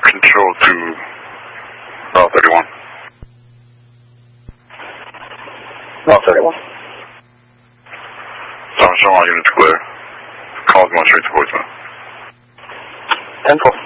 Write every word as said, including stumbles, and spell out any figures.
control to Route thirty-one. Route thirty-one. So I'm showing all units clear. Call's going straight to voicemail. ten four.